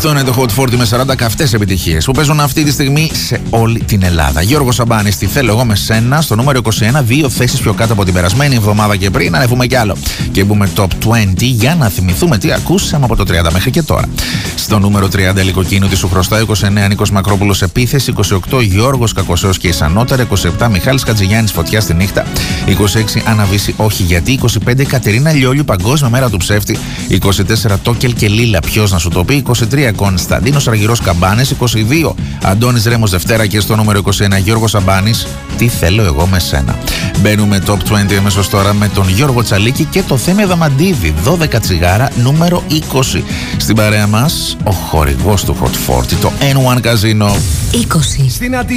Αυτό είναι το Hot 40 με 40 καυτές επιτυχίες που παίζουν αυτή τη στιγμή σε όλη την Ελλάδα. Γιώργος Σαμπάνης, τι θέλω εγώ με σένα, στο νούμερο 21, 2 θέσεις πιο κάτω από την περασμένη εβδομάδα και πριν, ανεβούμε κι άλλο. Και μπούμε top 20 για να θυμηθούμε τι ακούσαμε από το 30 μέχρι και τώρα. Στο νούμερο 30, Λυκοκίνητη τι σου χρωστά, 29 Νίκος Μακρόπουλος επίθεση, 28 Γιώργος Κακοσέος και η Σανότερα, 27 Μιχάλης Κατζηγιάννης Φωτιά στη νύχτα, 26 Αναβίση όχι γιατί, 25 Κατερίνα Λιόλιου Παγκόσμια μέρα του ψεύτη, 24 Τόκελ και Λίλα ποιος να σου το πει, 23 Κωνσταντίνος Αργυρός Καμπάνες, 22 Αντώνης Ρέμος Δευτέρα και στο νούμερο 21 Γιώργος Σαμπάνης, τι θέλω εγώ με σένα. Μπαίνουμε top 20 αμέσως τώρα με τον Γιώργο Τσαλίκη και το Θέμη Αδαμαντίδη, 12 τσιγάρα νούμερο 20. Στην παρέα μας ο χορηγός του Hot 40, το N1 Casino. 20.